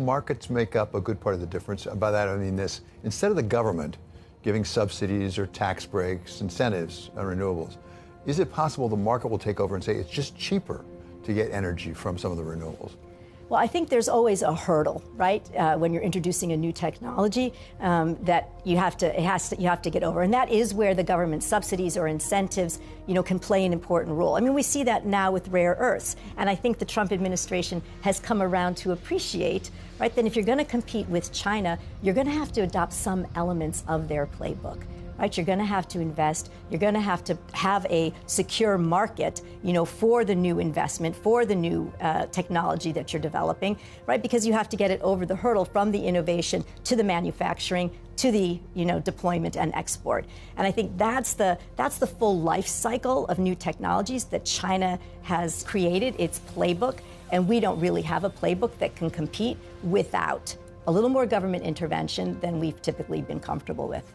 markets make up a good part of the difference? By that I mean this: instead of the government giving subsidies or tax breaks, incentives on renewables, is it possible the market will take over and say it's just cheaper to get energy from some of the renewables? Well, I think there's always a hurdle, right? When you're introducing a new technology, that you have to get over, and that is where the government subsidies or incentives, can play an important role. I mean, we see that now with rare earths, and I think the Trump administration has come around to appreciate, right, that if you're going to compete with China, you're going to have to adopt some elements of their playbook. Right, you're going to have to invest. You're going to have a secure market, for the new investment, for the new technology that you're developing, right? Because you have to get it over the hurdle from the innovation to the manufacturing to the deployment and export. And I think that's the full life cycle of new technologies that China has created, its playbook, and we don't really have a playbook that can compete without a little more government intervention than we've typically been comfortable with.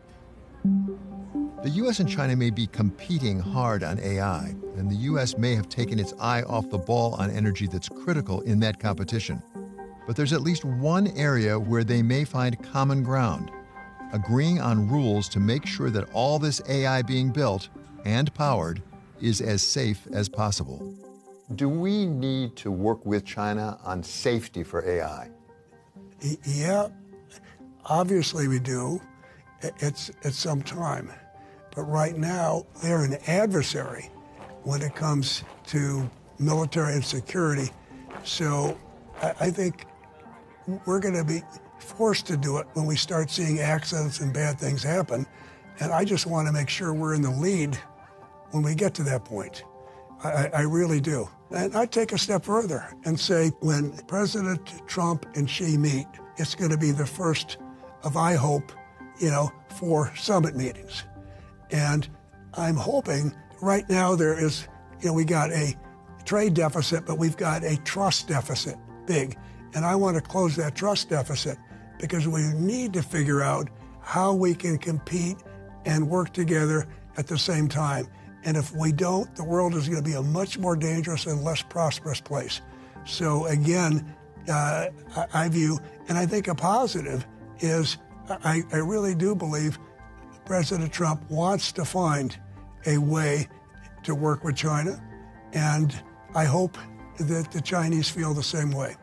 The U.S. and China may be competing hard on AI, and the U.S. may have taken its eye off the ball on energy that's critical in that competition. But there's at least one area where they may find common ground, agreeing on rules to make sure that all this AI being built and powered is as safe as possible. Do we need to work with China on safety for AI? Yeah, obviously we do. It's some time. But right now, they're an adversary when it comes to military and security. So I think we're going to be forced to do it when we start seeing accidents and bad things happen. And I just want to make sure we're in the lead when we get to that point. I really do. And I'd take a step further and say when President Trump and Xi meet, it's going to be the first of, I hope, 4 summit meetings. And I'm hoping right now there is, we got a trade deficit, but we've got a trust deficit, big. And I want to close that trust deficit because we need to figure out how we can compete and work together at the same time. And if we don't, the world is going to be a much more dangerous and less prosperous place. So again, I view, and I think a positive is I really do believe President Trump wants to find a way to work with China, and I hope that the Chinese feel the same way.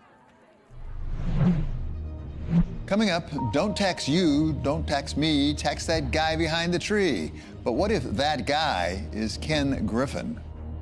Coming up, don't tax you, don't tax me, tax that guy behind the tree. But what if that guy is Ken Griffin?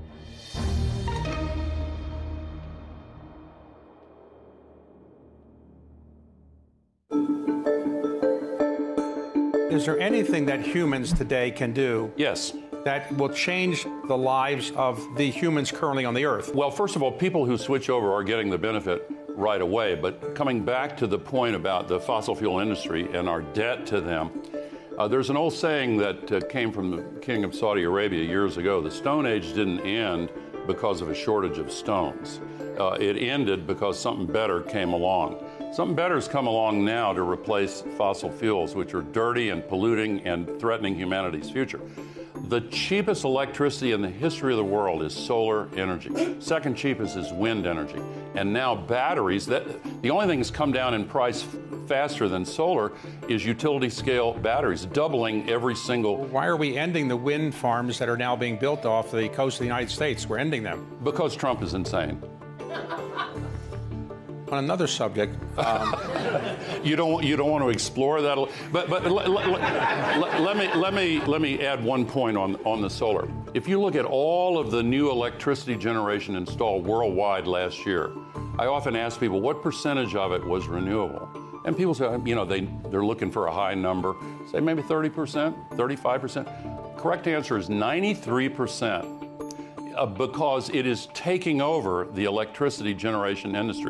Is there anything that humans today can do? Yes. That will change the lives of the humans currently on the Earth? Well, first of all, people who switch over are getting the benefit right away. But coming back to the point about the fossil fuel industry and our debt to them, there's an old saying that came from the King of Saudi Arabia years ago. The Stone Age didn't end because of a shortage of stones. It ended because something better came along. Something better has come along now to replace fossil fuels, which are dirty and polluting and threatening humanity's future. The cheapest electricity in the history of the world is solar energy. Second cheapest is wind energy. And now batteries, the only thing that's come down in price faster than solar is utility scale batteries, doubling every single. Why are we ending the wind farms that are now being built off the coast of the United States? We're ending them. Because Trump is insane. On another subject, you don't want to explore that, but let me add one point on the solar. If you look at all of the new electricity generation installed worldwide last year, I often ask people what percentage of it was renewable, and people say they're looking for a high number, say maybe 30%, 35%. Correct answer is 93%. Because it is taking over the electricity generation industry.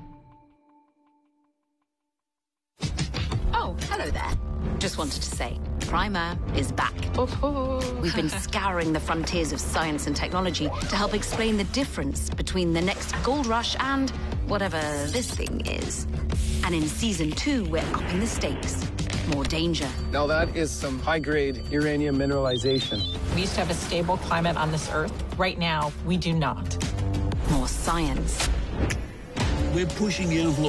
Oh, hello there. Just wanted to say, Primer is back. We've been scouring the frontiers of science and technology to help explain the difference between the next gold rush and whatever this thing is. And in Season 2, we're upping the stakes. More danger. Now that is some high-grade uranium mineralization. We used to have a stable climate on this Earth. Right now, we do not. More science. We're pushing the envelope